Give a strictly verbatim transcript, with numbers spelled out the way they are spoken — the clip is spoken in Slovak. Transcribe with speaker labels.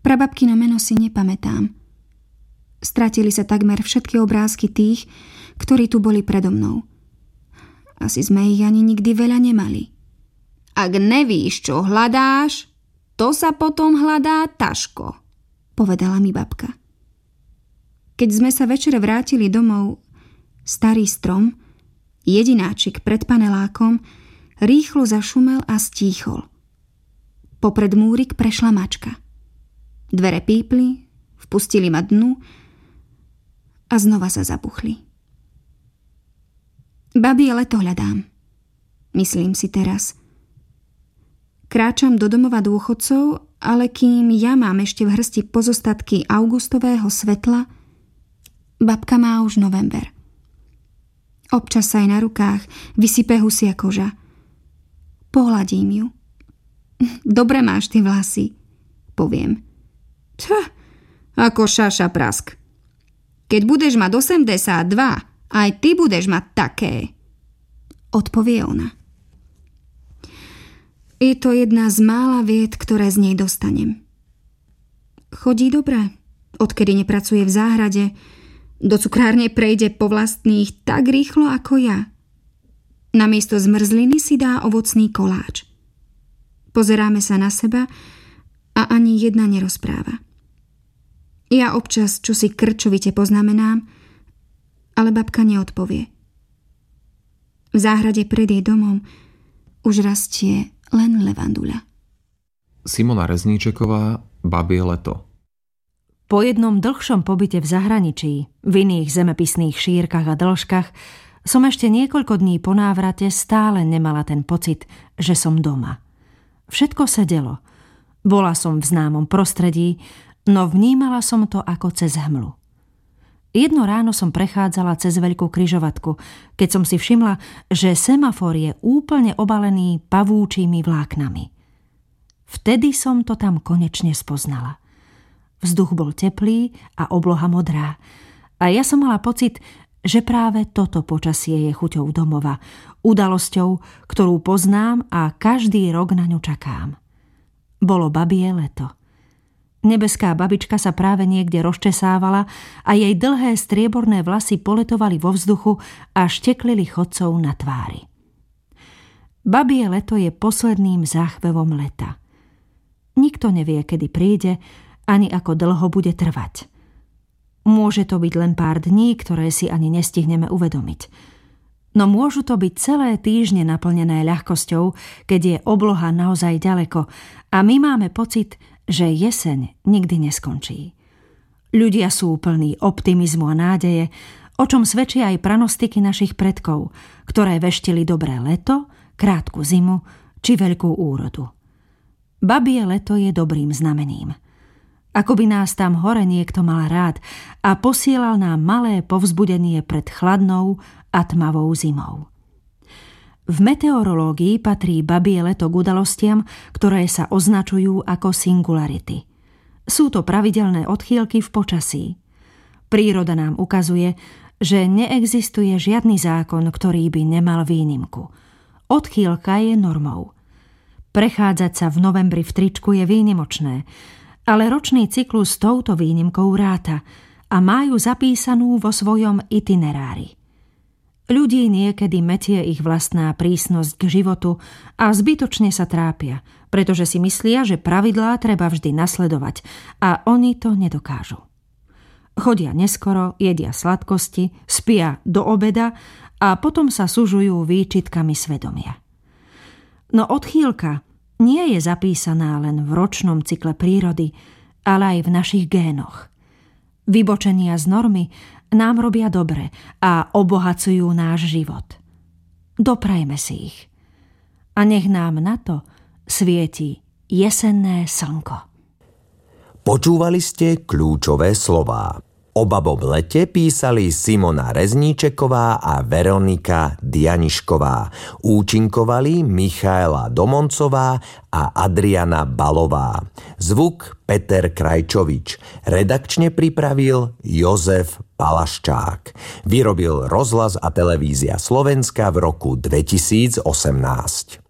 Speaker 1: Prababkino meno si nepamätám. Stratili sa takmer všetky obrázky tých, ktorí tu boli predo mnou. Asi sme ich ani nikdy veľa nemali. Ak nevíš, čo hľadáš, to sa potom hľadá ťažko, povedala mi babka. Keď sme sa večer vrátili domov, starý strom, jedináčik pred panelákom, rýchlo zašumel a stíchol. Popred múrik prešla mačka. Dvere pípli, vpustili ma dnu a znova sa zabuchli. Babie leto hľadám, myslím si teraz. Kráčam do domova dôchodcov, ale kým ja mám ešte v hrsti pozostatky augustového svetla, babka má už november. Občas sa aj na rukách vysype husia koža. Pohľadím ju. Dobre máš ty vlasy, poviem. Tch, ako šaša prask. Keď budeš mať osemdesiatdva, aj ty budeš mať také, odpovie ona. Je to jedna z mála vied, ktoré z nej dostanem. Chodí dobre, odkedy nepracuje v záhrade, do cukrárne prejde po vlastných tak rýchlo ako ja. Namiesto zmrzliny si dá ovocný koláč. Pozeráme sa na seba a ani jedna nerozpráva. Ja občas čosi krčovite poznamenám, ale babka neodpovie. V záhrade pred jej domom už rastie len levanduľa.
Speaker 2: Simona Rezníčeková, Babie leto.
Speaker 3: Po jednom dlhšom pobyte v zahraničí, v iných zemepisných šírkach a dĺžkach, som ešte niekoľko dní po návrate stále nemala ten pocit, že som doma. Všetko sedelo. Bola som v známom prostredí, no vnímala som to ako cez hmlu. Jedno ráno som prechádzala cez veľkú križovatku, keď som si všimla, že semafor je úplne obalený pavúčími vláknami. Vtedy som to tam konečne spoznala. Vzduch bol teplý a obloha modrá. A ja som mala pocit, že práve toto počasie je chuťou domova, udalosťou, ktorú poznám a každý rok na ňu čakám. Bolo babie leto. Nebeská babička sa práve niekde rozčesávala a jej dlhé strieborné vlasy poletovali vo vzduchu a šteklili chodcov na tvári. Babie leto je posledným záchvevom leta. Nikto nevie, kedy príde, ani ako dlho bude trvať. Môže to byť len pár dní, ktoré si ani nestihneme uvedomiť. No môžu to byť celé týždne naplnené ľahkosťou, keď je obloha naozaj ďaleko a my máme pocit, že jeseň nikdy neskončí. Ľudia sú plní optimizmu a nádeje, o čom svedčia aj pranostiky našich predkov, ktoré veštili dobré leto, krátku zimu či veľkú úrodu. Babie leto je dobrým znamením. Ako by nás tam hore niekto mal rád a posielal nám malé povzbudenie pred chladnou a tmavou zimou. V meteorológii patrí babie leto k udalostiam, ktoré sa označujú ako singularity. Sú to pravidelné odchýlky v počasí. Príroda nám ukazuje, že neexistuje žiadny zákon, ktorý by nemal výnimku. Odchýlka je normou. Prechádzať sa v novembri v tričku je výnimočné, ale ročný cyklus s touto výnimkou ráta a má ju zapísanú vo svojom itinerári. Ľudí niekedy metie ich vlastná prísnosť k životu a zbytočne sa trápia, pretože si myslia, že pravidlá treba vždy nasledovať a oni to nedokážu. Chodia neskoro, jedia sladkosti, spia do obeda a potom sa sužujú výčitkami svedomia. No odchýlka nie je zapísaná len v ročnom cykle prírody, ale aj v našich génoch. Vybočenia z normy nám robia dobre a obohacujú náš život. Doprajme si ich. A nech nám na to svieti jesenné slnko.
Speaker 4: Počúvali ste kľúčové slová. O babom lete písali Simona Rezníčeková a Veronika Dianišková. Účinkovali Michaela Domoncová a Adriana Balová. Zvuk Peter Krajčovič. Redakčne pripravil Jozef Palaščák. Vyrobil Rozhlas a televízia Slovenska v roku dvetisícosemnásť.